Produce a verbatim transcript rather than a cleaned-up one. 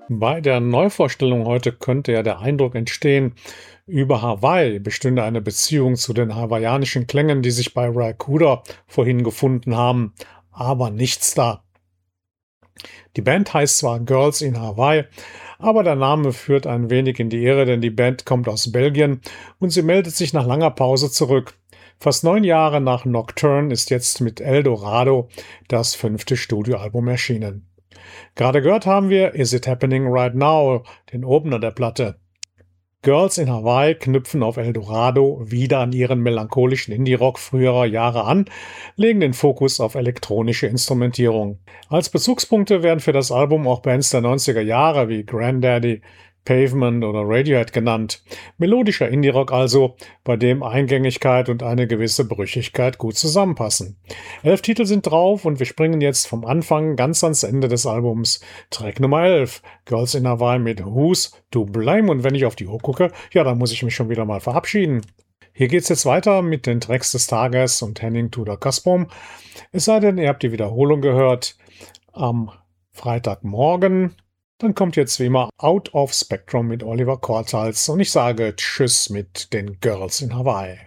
Bei der Neuvorstellung heute könnte ja der Eindruck entstehen, über Hawaii bestünde eine Beziehung zu den hawaiianischen Klängen, die sich bei Raikuda vorhin gefunden haben, aber nichts da. Die Band heißt zwar Girls in Hawaii, aber der Name führt ein wenig in die Irre, denn die Band kommt aus Belgien und sie meldet sich nach langer Pause zurück. Fast neun Jahre nach Nocturne ist jetzt mit El Dorado das fünfte Studioalbum erschienen. Gerade gehört haben wir Is It Happening Right Now, den Opener der Platte. Girls in Hawaii knüpfen auf El Dorado wieder an ihren melancholischen Indie-Rock früherer Jahre an, legen den Fokus auf elektronische Instrumentierung. Als Bezugspunkte werden für das Album auch Bands der neunziger Jahre wie Grandaddy, Pavement oder Radiohead genannt. Melodischer Indie-Rock also, bei dem Eingängigkeit und eine gewisse Brüchigkeit gut zusammenpassen. Elf Titel sind drauf und wir springen jetzt vom Anfang ganz ans Ende des Albums. Track Nummer elf, Girls in Hawaii mit Who's to Blame. Und wenn ich auf die Uhr gucke, ja, dann muss ich mich schon wieder mal verabschieden. Hier geht's jetzt weiter mit den Tracks des Tages und Henning Tudor Kasbom. Es sei denn, ihr habt die Wiederholung gehört am Freitagmorgen. Dann kommt jetzt wie immer Out of Spectrum mit Oliver Cortals und ich sage Tschüss mit den Girls in Hawaii.